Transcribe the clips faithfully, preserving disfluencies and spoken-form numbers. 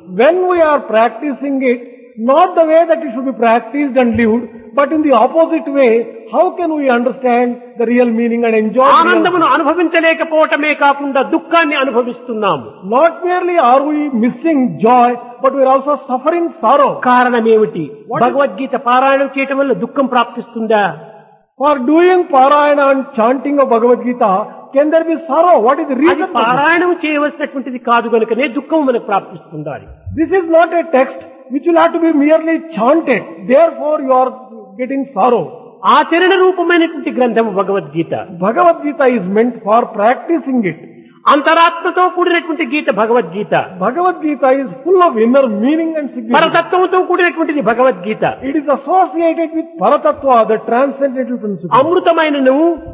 when we are practicing it, not the way that it should be practiced and lived, but in the opposite way, how can we understand the real meaning and enjoy real ఆనందమును అనుభవించలేకపోవటమే కాకుండా దుఃఖాన్ని అనుభవిస్తున్నాము. Not merely are we missing joy, but we are also suffering sorrow. కారణం ఏమిటి? భగవద్గీత పారాయణం చేయటం వల్ల దుఃఖం ప్రాప్తిస్తుందా? For doing parayana and chanting of Bhagavad Gita, can there be sorrow? What is the అది reason for this? పారాయణం చేయవలసినటువంటిది కాదు కనుకనే దుఃఖం మనకు ప్రాప్తిస్తుండాలి. This is not a text which will have to be merely chanted. Therefore you are getting sorrow. ఆచరణ రూపమైనటువంటి గ్రంథము Bhagavad Gita. Bhagavad Gita is meant for practicing it. అంతరాత్మతో కూడినటువంటి గీత Bhagavad Gita. Bhagavad Gita is full of inner meaning and significance. పరతత్వంతో కూడినటువంటిది Bhagavad Gita. It is associated with Paratattva, the transcendental principle. అమృతమైనను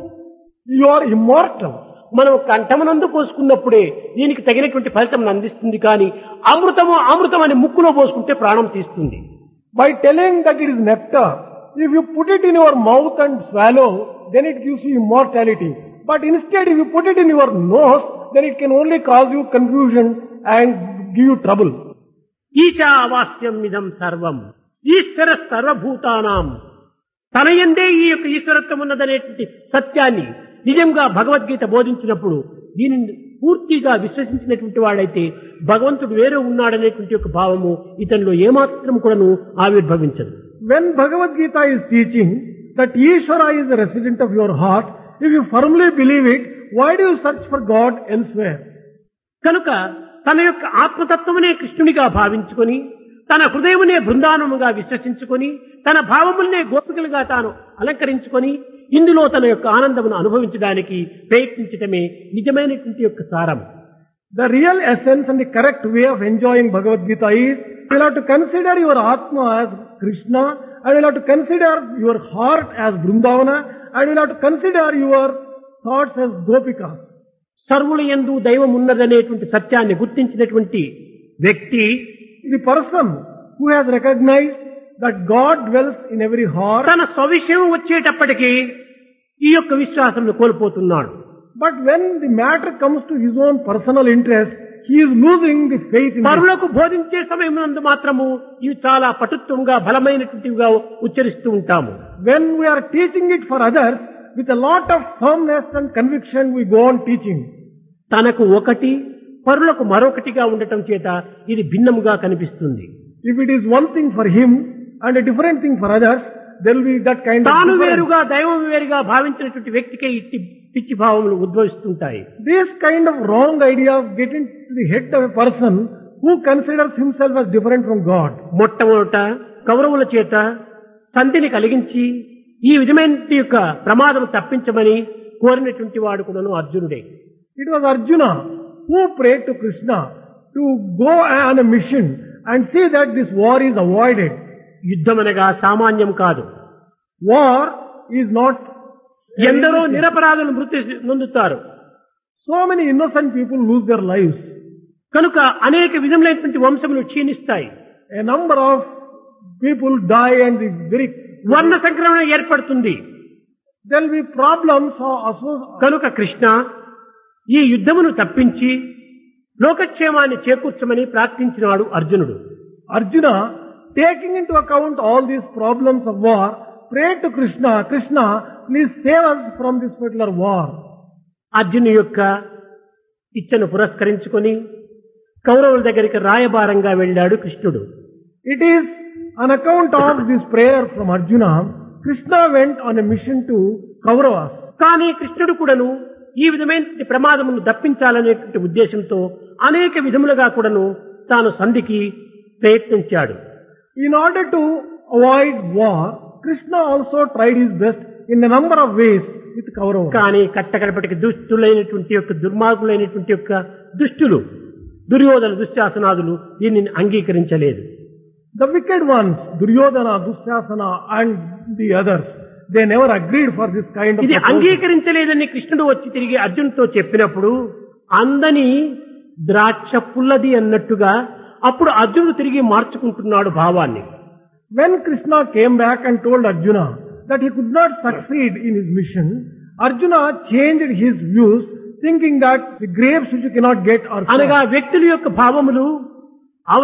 You are immortal. మనం కంఠమునందు పోసుకున్నప్పుడే దీనికి తగినటువంటి ఫలితం అందిస్తుంది. కానీ అమృతము అమృతం అని ముక్కులో పోసుకుంటే ప్రాణం తీస్తుంది. By telling that it is nectar, if you put it in your mouth and swallow, then it gives you immortality. But instead, if you put it in your nose, then it can only cause you confusion and give you trouble. ఈశావాస్యం ఇదం సర్వం ఈశ్వర సర్వభూతానాం. తన యందే ఈ యొక్క ఈశ్వరత్వం ఉన్నదనేటువంటి సత్యాన్ని నిజంగా భగవద్గీత బోధించినప్పుడు దీనిని పూర్తిగా విశ్వసించినటువంటి వాడైతే భగవంతుడు వేరే ఉన్నాడనేటువంటి యొక్క భావము ఇతనిలో ఏమాత్రం కూడాను ఆవిర్భవించదు. When Bhagavad Gita is teaching that Ishvara is the resident of your heart, if you firmly believe it, why do you search for God elsewhere? కనుక తన యొక్క ఆత్మతత్వమునే కృష్ణునిగా భావించుకొని తన హృదయమునే బృందావనముగా విశ్వసించుకొని తన భావములనే గోపికలుగా తాను అలంకరించుకొని ఇందులో తన యొక్క ఆనందమును అనుభవించడానికి ప్రయత్నించటమే నిజమైనటువంటి యొక్క సారం. The real essence and the correct way of enjoying Bhagavad Gita is, you will have to consider your Atma as Krishna, and you will have to consider your heart as Vrindavana, and you will have to consider your thoughts as Gopika. సర్వుల యందు దైవం ఉన్నదనేటువంటి సత్యాన్ని గుర్తించినటువంటి వ్యక్తి, the person who has recognized that God dwells in every heart, తన స్వవిషయం వచ్చేటప్పటికీ ఈ యొక్క విశ్వాసం కోల్పోతున్నాడు. but when the matter comes to his own personal interest, he is losing the faith in it. పరులకు బోధించే సమయమునందు మాత్రము ఇవి చాలా పటుత్వంగా బలమైనటువంటివిగా ఉచ్చరిస్తూ ఉంటాము. When we are teaching it for others, with a lot of firmness and conviction we go on teaching. తనకు ఒకటి పరులకు మరొకటిగా ఉండటం చేత ఇది భిన్నముగా కనిపిస్తుంది. If it is one thing for him and a different thing for others, there will be that kind of తాను difference. వేరుగా దైవం వేరుగా భావించినటువంటి వ్యక్తికే ఇట్టి పిచ్చి భావములు ఉద్భవిస్తుంటాయి. This kind of wrong ideas get into the head of a person who considers himself as different from God. మొట్టమొదట కౌరవుల చేత సంధిని కలిగించి ఈ విధమైన యొక్క ప్రమాదం తప్పించమని కోరినటువంటి వాడు కూడాను అర్జునుడే. It was Arjuna who prayed to Krishna to go on a mission and see that this war is avoided. యుద్ధమనగా సామాన్యం కాదు. War is not. ఎందరో నిరపరాధులు మృతి నొందుతారు. So many innocent people lose their lives. కనుక అనేక విధములైనటువంటి వంశములు క్షీణిస్తాయి. A number of people die and the very వర్ణ సంక్రమణ ఏర్పడుతుంది. there will be problems also. కనుక కృష్ణ ఈ యుద్ధమును తప్పించి లోకక్షేమాన్ని చేకూర్చమని ప్రార్థించినాడు అర్జునుడు. Arjuna, taking into account all these problems of war, prayed to Krishna, Krishna, please save us from this particular war. అర్జును యొక్క ఇచ్చను పురస్కరించుకొని కౌరవుల దగ్గరికి రాయబారంగా వెళ్ళాడు కృష్ణుడు. It is on account of this prayer from Arjuna, Krishna went on a mission to Kauravas. కానీ కృష్ణుడు కూడాను ఈ విధమైన ప్రమాదమును దప్పించాలనేటువంటి ఉద్దేశంతో అనేక విధములుగా కూడాను తాను సంధికి ప్రయత్నించాడు. In order to avoid war, Krishna also tried his best in a number of ways with Kauravas. కానీ కట్టకడపటికి దుష్టులైనటువంటి యొక్క దుర్మార్గులైనటువంటి యొక్క దుష్టులు దుర్యోధన దుశ్శాసనాదులు దీనిని అంగీకరించలేదు. The wicked ones, Duryodhana, Dushasana and the others, they never agreed for this kind of ఇది proposal. అంగీకరించలేదని కృష్ణుడు వచ్చి తిరిగి అర్జునుడితో చెప్పినప్పుడు అందని ద్రాక్ష పుల్లది అన్నట్టుగా అప్పుడు అర్జునుడు తిరిగి మార్చుకుంటున్నాడు భావాన్ని. When Krishna came back and told Arjuna that he could not succeed in his mission, Arjuna changed his views, thinking that the grapes which you cannot get are అనగా sour. వ్యక్తుల యొక్క భావములు